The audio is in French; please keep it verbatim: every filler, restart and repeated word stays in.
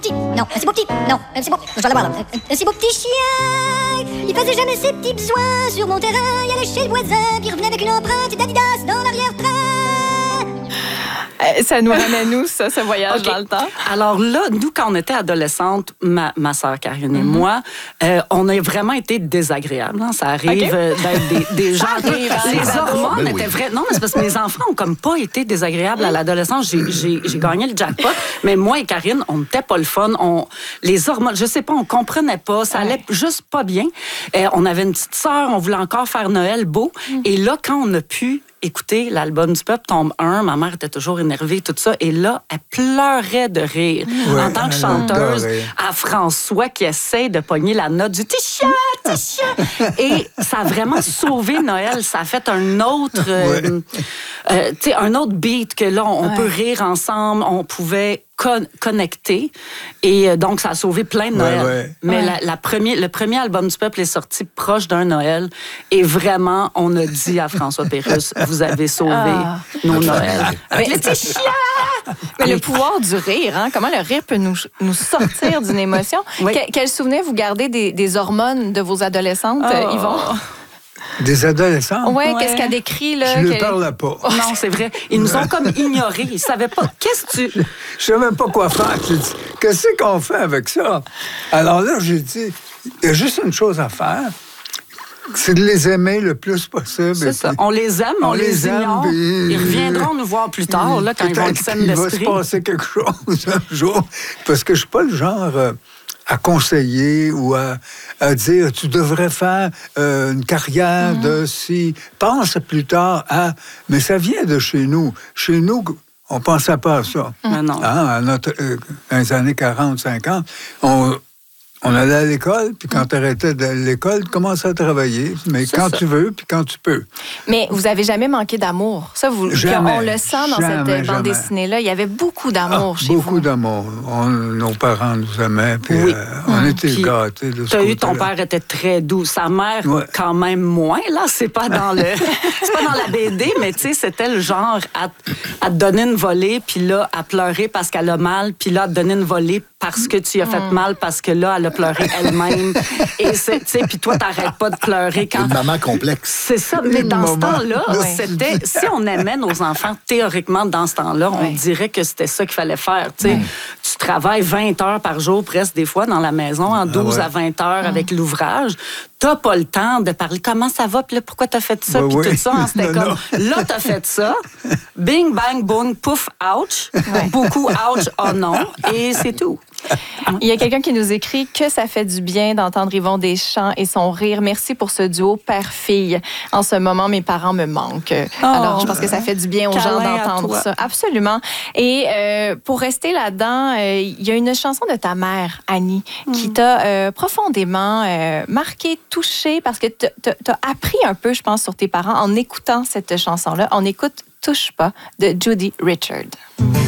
Petit, non, un si beau petit, non, un si beau, je vais l'avoir là, un, un si beau petit chien, il faisait jamais ses petits besoins sur mon terrain, il allait chez le voisin, puis revenait avec une empreinte d'Adidas dans l'arrière-train. Euh, ça nous ramène nous, ça, ce voyage okay. dans le temps. Alors là, nous, quand on était adolescentes, ma, ma sœur Karine et mm-hmm. moi, euh, on a vraiment été désagréables. Hein? Ça arrive okay. euh, d'être des, des gens... arrive, les les hormones étaient vraies. Non, mais c'est parce que mes enfants ont comme pas été désagréables à l'adolescence. J'ai, j'ai, j'ai gagné le jackpot, mais moi et Karine, on n'était pas le fun. On, les hormones, je sais pas, on comprenait pas. Ça allait ouais. juste pas bien. Euh, on avait une petite sœur, on voulait encore faire Noël beau. Mm. Et là, quand on a pu... Écoutez, l'album du peuple tombe un, ma mère était toujours énervée, tout ça, et là, elle pleurait de rire. Oui, en tant que chanteuse, à François qui essaie de pogner la note du Tisha, Tisha. Et ça a vraiment sauvé Noël. Ça a fait un autre, euh, oui. euh, tu sais, un autre beat que là, on, on ouais. peut rire ensemble, on pouvait con- connecter. Et donc, ça a sauvé plein de Noël. Ouais, ouais. Mais ouais. La, la premier, le premier album du peuple est sorti proche d'un Noël. Et vraiment, on a dit à François Pérusse, vous avez sauvé ah. nos Noëls. Avec les petits chiens! Mais le pouvoir du rire, hein? Comment le rire peut nous, nous sortir d'une émotion? Oui. Que, quel souvenir vous gardez des, des hormones de vos adolescentes, oh. Yvon? Des adolescents? Oui, ouais. Qu'est-ce qu'elle décrit, là? Je ne qu'elle... parlais pas. Non, c'est vrai. Ils nous ont comme ignorés. Ils ne savaient pas. Qu'est-ce que tu... Je ne savais pas quoi faire. J'ai dit, qu'est-ce qu'on fait avec ça? Alors là, j'ai dit, il y a juste une chose à faire. C'est de les aimer le plus possible. C'est ça. On les aime, on, on les, les ignore. Aime, puis... Ils reviendront nous voir plus tard, là, quand ils vont être saines d'esprit. Il va se passer quelque chose un jour. Parce que je ne suis pas le genre... Euh, à conseiller ou à, à dire tu devrais faire euh, une carrière mm-hmm. de si. Pense plus tard à. Mais ça vient de chez nous. Chez nous, on ne pensait pas à ça. Mm-hmm. Non. Hein, à notre, euh, dans les années quarante, cinquante, on. On allait à l'école, puis quand tu arrêtais de l'école, tu commençais à travailler. Mais c'est quand ça. Tu veux, puis quand tu peux. Mais vous n'avez jamais manqué d'amour. Ça, vous, jamais, on le sent dans jamais, cette bande dessinée-là. Il y avait beaucoup d'amour ah, chez beaucoup vous. Beaucoup d'amour. On, nos parents nous aimaient, puis oui. euh, on mmh. était puis, gâtés de ce côté-là. Tu as eu, ton père était très doux. Sa mère, ouais. quand même moins. Là, c'est pas dans le, c'est pas dans la B D, mais tu sais, c'était le genre à, à te donner une volée, puis là, à pleurer parce qu'elle a mal, puis là, à te donner une volée parce que tu as fait mmh. mal, parce que là, elle a pleuré elle-même. Et tu sais, puis toi, t'arrêtes pas de pleurer quand... Une maman complexe. C'est ça, mais dans ce temps-là, ouais. c'était... Si on aimait nos enfants, théoriquement, dans ce temps-là, on ouais. dirait que c'était ça qu'il fallait faire. Tu sais, ouais. tu travailles vingt heures par jour, presque des fois, dans la maison, en douze ah ouais. à vingt heures mmh. avec l'ouvrage. T'as pas le temps de parler comment ça va, puis là, pourquoi t'as fait ça, puis oui. tout ça. Hein, c'était non, comme, non. là, t'as fait ça. Bing, bang, boom, pouf, ouch. Ouais. Beaucoup, ouch, oh non. Et c'est tout. Il y a quelqu'un qui nous écrit que ça fait du bien d'entendre Yvon Deschamps et son rire. Merci pour ce duo père-fille. En ce moment, mes parents me manquent. Oh, Alors, je pense que ça fait du bien aux gens d'entendre ça. Absolument. Et euh, pour rester là-dedans, euh, il y a une chanson de ta mère, Annie, mm. qui t'a euh, profondément euh, marqué, touché, parce que tu as appris un peu, je pense, sur tes parents en écoutant cette chanson-là. On écoute « Touche pas » de Judy Richard. Mm.